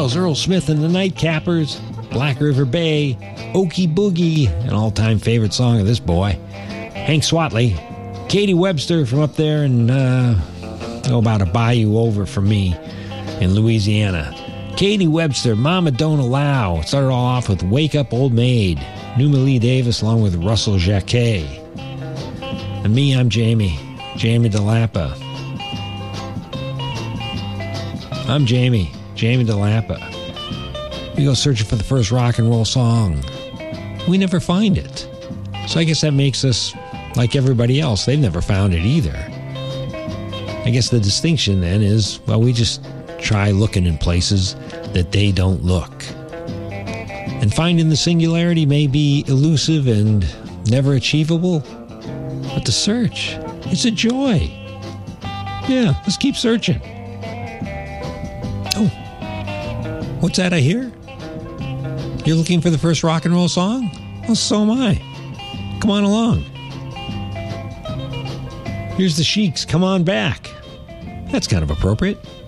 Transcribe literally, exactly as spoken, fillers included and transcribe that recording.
Styles, Earl Smith and the Nightcappers, Black River Bay, Okie Boogie, an all-time favorite song of this boy, Hank Swatley, Katie Webster from up there and uh, oh, about a bayou over from me in Louisiana. Katie Webster, Mama Don't Allow. It started all off with Wake Up Old Maid. Numa Lee Davis along with Russell Jacquet. And me, I'm Jamie. Jamie DeLappa. I'm Jamie. Jamie DeLappa. We go searching for the first rock and roll song. We never find it. So I guess that makes us like everybody else. They've never found it either. I guess the distinction then is, well, we just try looking in places that they don't look. And finding the singularity may be elusive and never achievable, but the search, it's a joy. Yeah, let's keep searching. Oh, what's that I hear? You're looking for the first rock and roll song? Well, so am I. Come on along. Here's the Sheiks, Come On Back. That's kind of appropriate.